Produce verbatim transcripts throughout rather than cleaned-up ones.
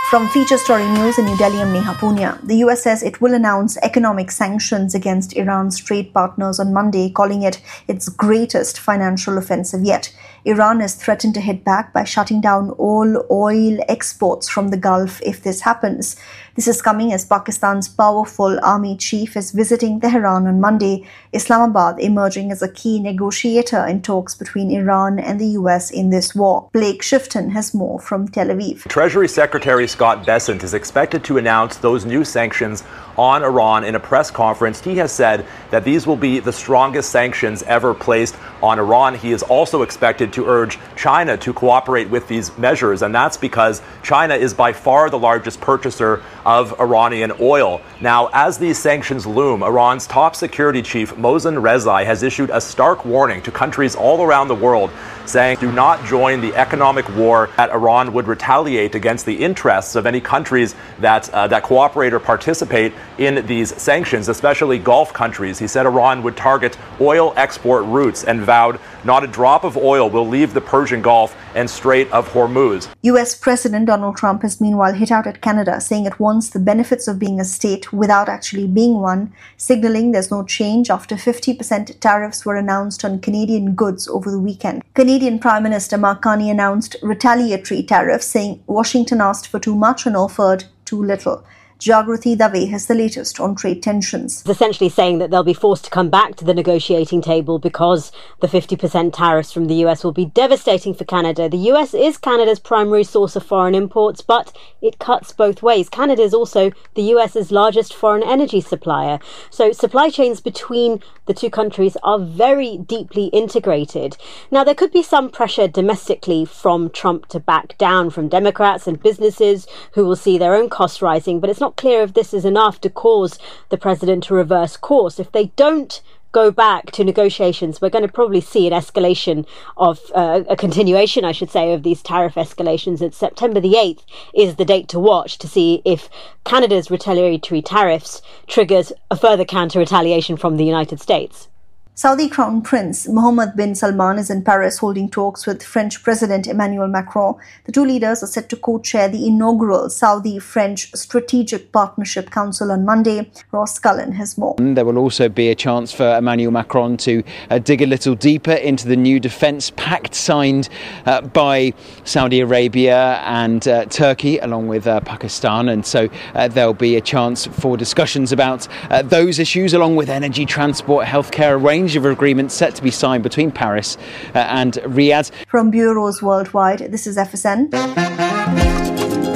From Feature Story News in New Delhi, I'm Neha Punya. The U S says it will announce economic sanctions against Iran's trade partners on Monday, calling it its greatest financial offensive yet. Iran has threatened to hit back by shutting down all oil exports from the Gulf if this happens. This is coming as Pakistan's powerful army chief is visiting Tehran on Monday, Islamabad emerging as a key negotiator in talks between Iran and the U S in this war. Blake Shifton has more from Tel Aviv. Treasury Secretary Scott Bessent is expected to announce those new sanctions on Iran in a press conference. He has said that these will be the strongest sanctions ever placed on Iran. He is also expected to urge China to cooperate with these measures, and that's because China is by far the largest purchaser of Iranian oil. Now, as these sanctions loom, Iran's top security chief, Mohsen Rezai, has issued a stark warning to countries all around the world, saying, do not join the economic war that Iran would retaliate against the interests of any countries that uh, that cooperate or participate in these sanctions, especially Gulf countries. He said Iran would target oil export routes and vowed not a drop of oil will leave the Persian Gulf and Strait of Hormuz. U S President Donald Trump has meanwhile hit out at Canada, saying it wants the benefits of being a state without actually being one, signaling there's no change after fifty percent tariffs were announced on Canadian goods over the weekend. Canadian Prime Minister Mark Carney announced retaliatory tariffs, saying Washington asked for too much and offered too little. Jagrati Dave has the latest on trade tensions. It's essentially saying that they'll be forced to come back to the negotiating table because the fifty percent tariffs from the U S will be devastating for Canada. The U S is Canada's primary source of foreign imports, but it cuts both ways. Canada is also the U S's largest foreign energy supplier. So supply chains between the two countries are very deeply integrated. Now, there could be some pressure domestically from Trump to back down from Democrats and businesses who will see their own costs rising, but it's not clear if this is enough to cause the president to reverse course. If they don't go back to negotiations, we're going to probably see an escalation of uh, a continuation, I should say, of these tariff escalations. And September the eighth is the date to watch to see if Canada's retaliatory tariffs triggers a further counter-retaliation from the United States. Saudi Crown Prince Mohammed bin Salman is in Paris holding talks with French President Emmanuel Macron. The two leaders are set to co-chair the inaugural Saudi-French Strategic Partnership Council on Monday. Ross Cullen has more. There will also be a chance for Emmanuel Macron to uh, dig a little deeper into the new defence pact signed uh, by Saudi Arabia and uh, Turkey, along with uh, Pakistan. And so uh, there'll be a chance for discussions about uh, those issues, along with energy, transport, healthcare, a range of agreements set to be signed between Paris uh, and Riyadh. From bureaus worldwide, this is F S N.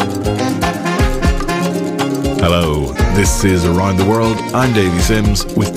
Hello, this is Around the World. I'm Davy Sims with